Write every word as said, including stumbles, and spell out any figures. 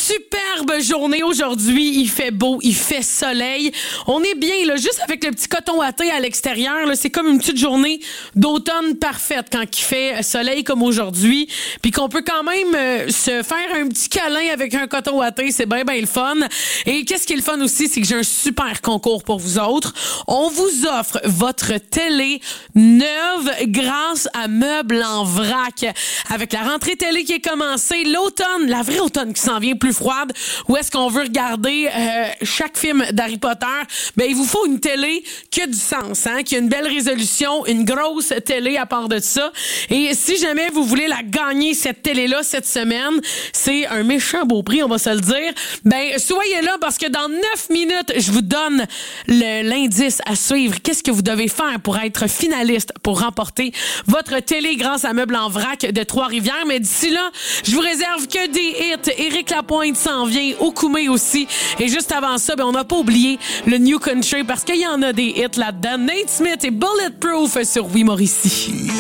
superbe journée aujourd'hui. Il fait beau, il fait soleil. On est bien, là, juste avec le petit coton watté à l'extérieur. Là, c'est comme une petite journée d'automne parfaite quand il fait soleil comme aujourd'hui. Puis qu'on peut quand même euh, se faire un petit câlin avec un coton watté. C'est bien, bien le fun. Et qu'est-ce qui est le fun aussi, c'est que j'ai un super concours pour vous autres. On vous offre votre télé neuve grâce à Meubles en vrac. Avec la rentrée télé qui est commencée, l'automne, la vraie automne qui s'en vient plus froide, où est-ce qu'on veut regarder euh, chaque film d'Harry Potter, ben il vous faut une télé qui a du sens, hein, qui a une belle résolution, une grosse télé à part de ça. Et si jamais vous voulez la gagner, cette télé-là, cette semaine, c'est un méchant beau prix, on va se le dire. Ben, soyez là parce que dans neuf minutes, je vous donne le, l'indice à suivre. Qu'est-ce que vous devez faire pour être finaliste, pour remporter votre télé grâce à Meubles en vrac de Trois-Rivières. Mais d'ici là, je vous réserve que des hits. Éric Lapointe s'en vient, Okoumé aussi. Et juste avant ça, ben, on n'a pas oublié le New Country parce qu'il y en a des hits là-dedans. Nate Smith et Bulletproof sur Oui Mauricie.